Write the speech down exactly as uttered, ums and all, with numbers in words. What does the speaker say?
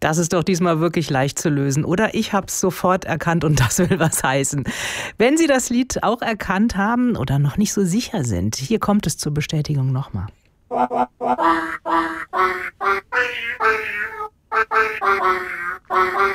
Das ist doch diesmal wirklich leicht zu lösen, oder? Ich habe es sofort erkannt und das will was heißen. Wenn Sie das Lied auch erkannt haben oder noch nicht so sicher sind, hier kommt es zur Bestätigung nochmal.